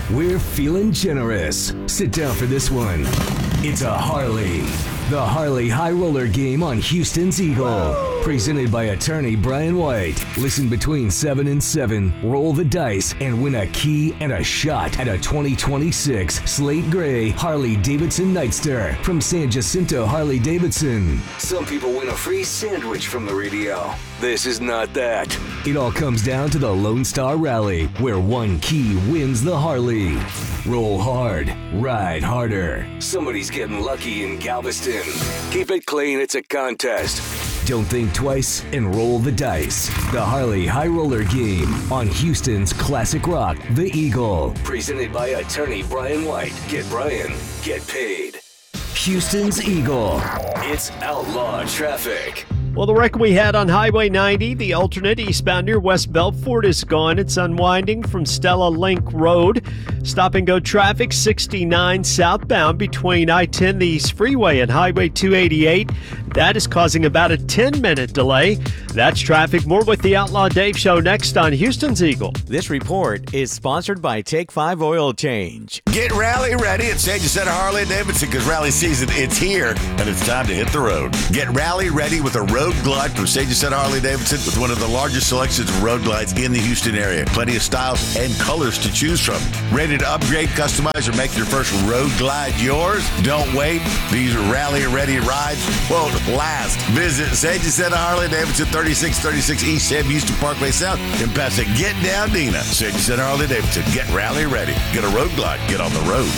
We're feeling generous. Sit down for this one. It's a Harley. The Harley High Roller Game on Houston's Eagle. Presented by attorney Brian White. Listen between 7 and 7, roll the dice, and win a key and a shot at a 2026 Slate Gray Harley-Davidson Nightster from San Jacinto Harley-Davidson. Some people win a free sandwich from the radio. This is not that. It all comes down to the Lone Star Rally, where one key wins the Harley. Roll hard, ride harder. Somebody's getting lucky in Galveston. Keep it clean, it's a contest. Don't think twice and roll the dice. The Harley High Roller Game on Houston's classic rock, The Eagle. Presented by attorney Brian White. Get Brian, get paid. Houston's Eagle. It's outlaw traffic. Well, the wreck we had on Highway 90, the alternate eastbound near West Belfort, is gone. It's unwinding from Stella Link Road. Stop-and-go traffic 69 southbound between I-10, the East Freeway, and Highway 288. That is causing about a 10-minute delay. That's traffic. More with the Outlaw Dave Show next on Houston's Eagle. This report is sponsored by Take 5 Oil Change. Get rally ready at San Jacinto Harley-Davidson because rally season, it's here, and it's time to hit the road. Get rally ready with a Road Glide from San Jacinto Harley-Davidson with one of the largest selections of road glides in the Houston area. Plenty of styles and colors to choose from. Ready to upgrade, customize, or make your first Road Glide yours? Don't wait. These rally-ready rides won't last. Visit San Jacinto Harley-Davidson, 3636 East Sam Houston Parkway South in Pasadena. Get down, Dina. San Jacinto Harley-Davidson. Get rally ready. Get a Road Glide. Get on the road.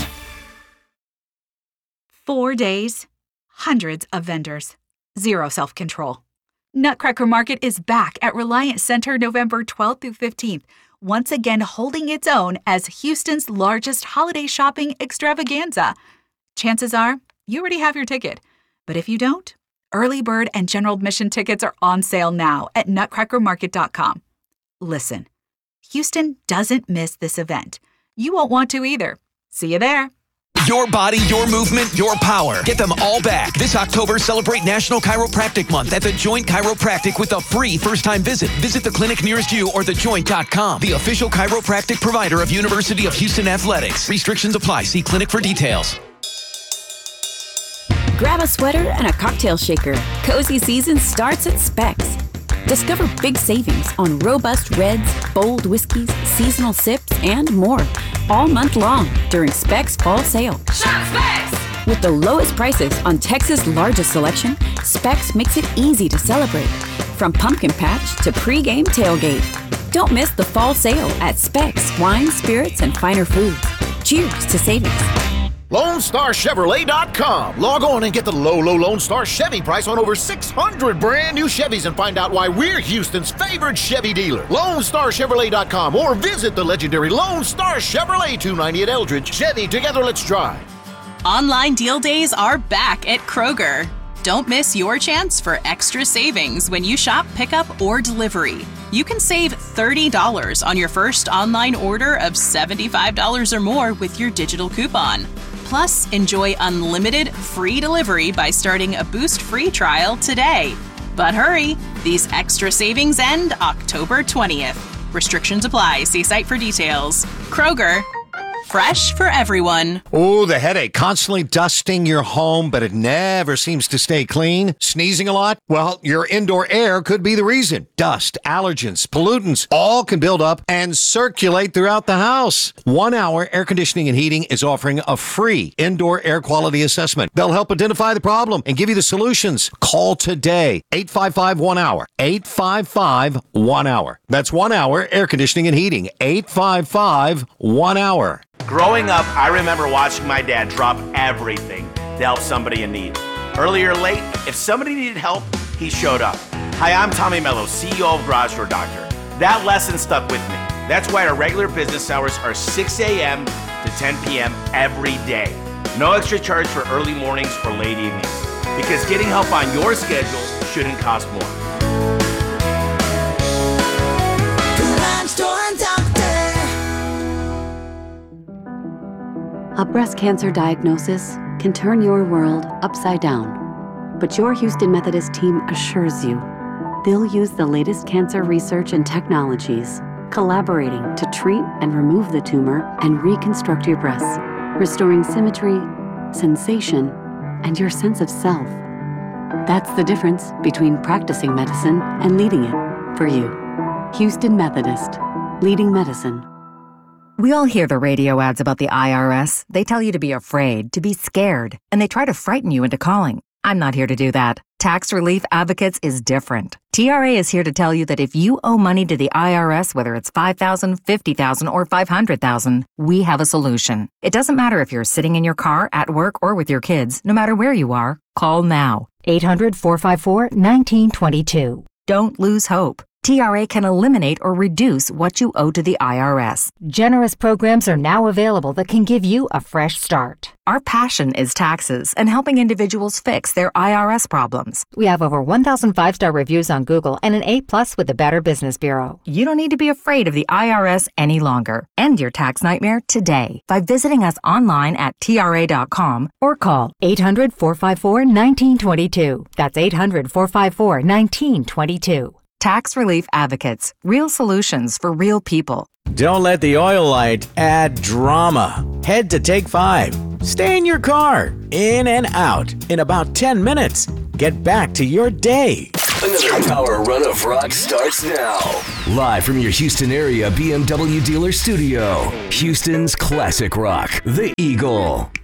4 days, hundreds of vendors, zero self-control. Nutcracker Market is back at Reliance Center November 12th through 15th, once again holding its own as Houston's largest holiday shopping extravaganza. Chances are you already have your ticket, but if you don't, early bird and general admission tickets are on sale now at nutcrackermarket.com. Listen, Houston doesn't miss this event. You won't want to either. See you there. Your body, your movement, your power. Get them all back. This October, celebrate National Chiropractic Month at The Joint Chiropractic with a free first-time visit. Visit the clinic nearest you or thejoint.com. The official chiropractic provider of University of Houston Athletics. Restrictions apply. See clinic for details. Grab a sweater and a cocktail shaker. Cozy season starts at Specs. Discover big savings on robust reds, bold whiskeys, seasonal sips, and more. All month long during Specs Fall Sale. Shop Specs! With the lowest prices on Texas' largest selection, Specs makes it easy to celebrate. From pumpkin patch to pre-game tailgate. Don't miss the fall sale at Specs Wine, Spirits, and Finer Foods. Cheers to savings. LoneStarChevrolet.com. Log on and get the low Lone Star Chevy price on over 600 brand new Chevys and find out why we're Houston's favorite Chevy dealer. LoneStarChevrolet.com or visit the legendary Lone Star Chevrolet 290 at Eldridge. Chevy, together let's drive. Online deal days are back at Kroger. Don't miss your chance for extra savings when you shop pickup or delivery. You can save $30 on your first online order of $75 or more with your digital coupon. Plus, enjoy unlimited free delivery by starting a Boost free trial today. But hurry, these extra savings end October 20th. Restrictions apply. See site for details. Kroger, fresh for everyone. Oh, the headache. Constantly dusting your home, but it never seems to stay clean. Sneezing a lot? Well, your indoor air could be the reason. Dust, allergens, pollutants, all can build up and circulate throughout the house. 1 Hour Air Conditioning and Heating is offering a free indoor air quality assessment. They'll help identify the problem and give you the solutions. Call today. 855-1-HOUR. 855-1-HOUR. That's 1 Hour Air Conditioning and Heating. 855-1-HOUR. Growing up, I remember watching my dad drop everything to help somebody in need. Early or late, if somebody needed help, he showed up. Hi, I'm Tommy Mello, CEO of Garage Door Doctor. That lesson stuck with me. That's why our regular business hours are 6 a.m. to 10 p.m. every day. No extra charge for early mornings or late evenings. Because getting help on your schedule shouldn't cost more. Garage Door Doctor. A breast cancer diagnosis can turn your world upside down. But your Houston Methodist team assures you they'll use the latest cancer research and technologies collaborating to treat and remove the tumor and reconstruct your breasts, restoring symmetry, sensation, and your sense of self. That's the difference between practicing medicine and leading it for you. Houston Methodist, leading medicine. We all hear the radio ads about the IRS. They tell you to be afraid, to be scared, and they try to frighten you into calling. I'm not here to do that. Tax Relief Advocates is different. TRA is here to tell you that if you owe money to the IRS, whether it's $5,000, $50,000, or $500,000, we have a solution. It doesn't matter if you're sitting in your car, at work, or with your kids. No matter where you are, call now. 800-454-1922. Don't lose hope. TRA can eliminate or reduce what you owe to the IRS. Generous programs are now available that can give you a fresh start. Our passion is taxes and helping individuals fix their IRS problems. We have over 1,000 5-star reviews on Google and an A+ with the Better Business Bureau. You don't need to be afraid of the IRS any longer. End your tax nightmare today by visiting us online at TRA.com or call 800-454-1922. That's 800-454-1922. Tax Relief Advocates. Real solutions for real people. Don't let the oil light add drama. Head to Take 5. Stay in your car, in and out, in about 10 minutes. Get back to your day. Another power run of rock starts now. Live from your Houston area BMW dealer studio. Houston's classic rock, The Eagle.